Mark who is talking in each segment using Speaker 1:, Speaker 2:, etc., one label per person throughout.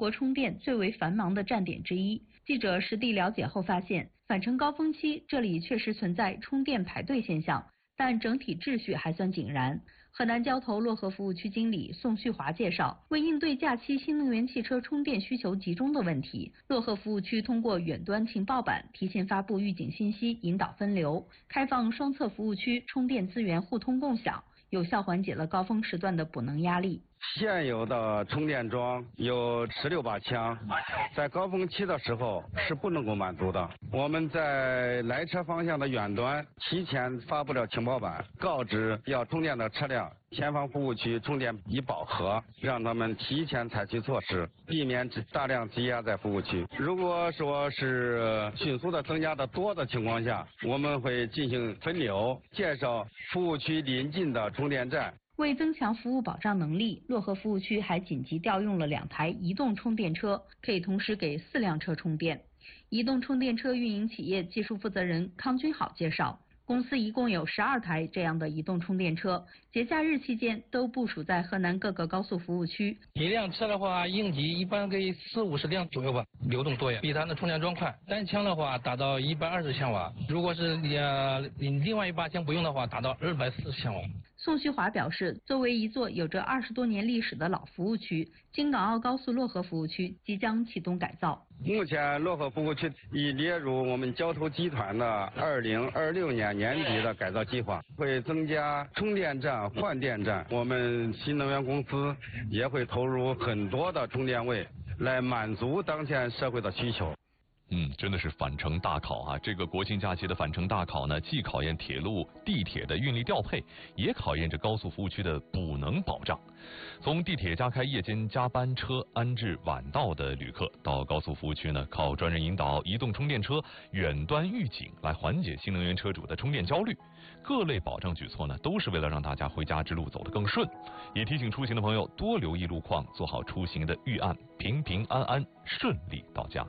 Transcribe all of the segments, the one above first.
Speaker 1: 国充电最为繁忙的站点之一。记者实地了解后发现，返程高峰期这里确实存在充电排队现象，但整体秩序还算井然。河南交投漯河服务区经理宋旭华介绍，为应对假期新能源汽车充电需求集中的问题，漯河服务区通过远端情报板提前发布预警信息，引导分流，开放双侧服务区充电资源互通共享，有效缓解了高峰时段的补能压力。
Speaker 2: 现有的充电桩有16把枪，在高峰期的时候是不能够满足的。我们在来车方向的远端提前发布了情报板，告知要充电的车辆前方服务区充电已饱和，让他们提前采取措施，避免大量积压在服务区。如果说是迅速的增加的多的情况下，我们会进行分流，介绍服务区临近的充电站。
Speaker 1: 为增强服务保障能力，漯河服务区还紧急调用了2台移动充电车，可以同时给4辆车充电。移动充电车运营企业技术负责人康军好介绍，公司一共有12台这样的移动充电车，节假日期间都部署在河南各个高速服务区。
Speaker 3: 一辆车的话，应急一般给40-50辆左右吧，流动多呀，比它的充电桩快。单枪的话达到120千瓦，如果是你另外一把枪不用的话，达到240千瓦。
Speaker 1: 宋旭华表示，作为一座有着20多年历史的老服务区，京港澳高速漯河服务区即将启动改造。
Speaker 2: 目前漯河服务区已列入我们交投集团的2026年年底的改造计划，会增加充电站、换电站。我们新能源公司也会投入很多的充电位，来满足当前社会的需求。
Speaker 4: 真的是返程大考啊！这个国庆假期的返程大考呢，既考验铁路、地铁的运力调配，也考验着高速服务区的补能保障。从地铁加开夜间加班车安置晚到的旅客，到高速服务区呢，靠专人引导移动充电车远端预警来缓解新能源车主的充电焦虑。各类保障举措呢，都是为了让大家回家之路走得更顺。也提醒出行的朋友多留意路况，做好出行的预案，平平安安顺利到家。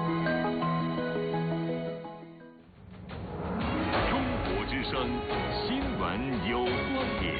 Speaker 5: 中国之声新闻有观点，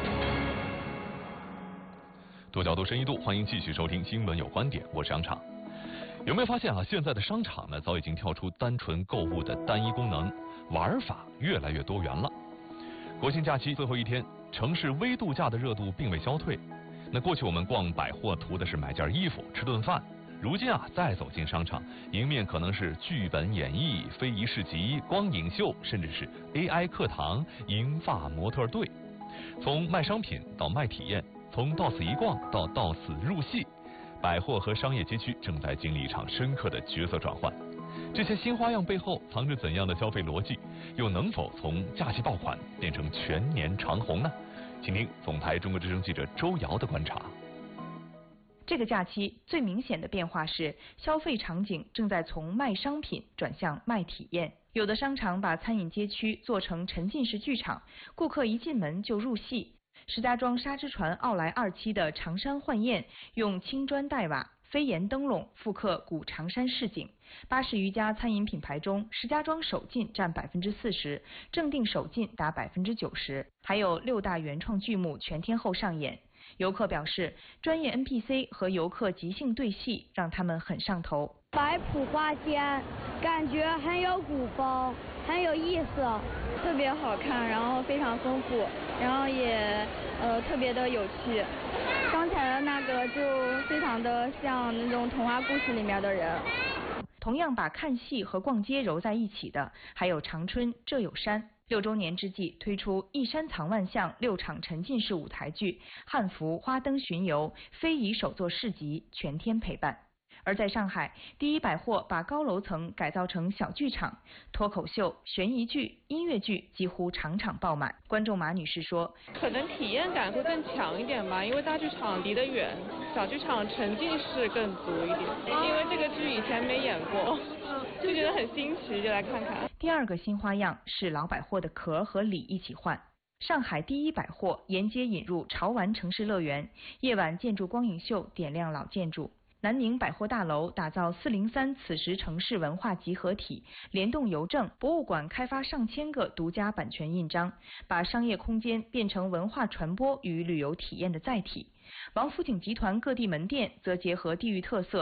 Speaker 4: 多角度深一度，欢迎继续收听新闻有观点，我是杨畅。有没有发现啊，现在的商场呢，早已经跳出单纯购物的单一功能，玩法越来越多元了。国庆假期最后一天，城市微度假的热度并未消退。那过去我们逛百货图的是买件衣服、吃顿饭。如今啊，再走进商场，迎面可能是剧本演绎、非遗市集、光影秀，甚至是 AI 课堂、银发模特队。从卖商品到卖体验，从到此一逛到此入戏，百货和商业街区正在经历一场深刻的角色转换。这些新花样背后藏着怎样的消费逻辑？又能否从假期爆款变成全年长红呢？请听总台中国之声记者周瑶的观察。
Speaker 6: 这个假期最明显的变化是，消费场景正在从卖商品转向卖体验。有的商场把餐饮街区做成沉浸式剧场，顾客一进门就入戏。石家庄沙之船奥莱2期的长山幻宴，用青砖黛瓦、飞檐灯笼复刻古长山市景。80余家餐饮品牌中，石家庄首进占40%，正定首进达90%，还有6大原创剧目全天候上演。游客表示，专业 NPC 和游客即兴对戏，让他们很上头。
Speaker 7: 摆谱花仙，感觉很有古风，很有意思，
Speaker 8: 特别好看，然后非常丰富，然后也特别的有趣。刚才的那个就非常的像那种童话故事里面的人。
Speaker 6: 同样把看戏和逛街揉在一起的，还有长春这有山。6周年之际，推出一山藏万象6场沉浸式舞台剧、汉服、花灯巡游、非遗手作市集，全天陪伴。而在上海，第一百货把高楼层改造成小剧场，脱口秀、悬疑剧、音乐剧几乎场场爆满。观众马女士说：“
Speaker 9: 可能体验感会更强一点吧，因为大剧场离得远，小剧场沉浸式更足一点。因为这个剧以前没演过，就觉得很新奇，就来看看。”
Speaker 6: 第二个新花样是老百货的壳和里一起换。上海第一百货沿街引入潮玩城市乐园，夜晚建筑光影秀点亮老建筑。南宁百货大楼打造403此时城市文化集合体，联动邮政、博物馆开发上千个独家版权印章，把商业空间变成文化传播与旅游体验的载体。王府井集团各地门店则结合地域特色，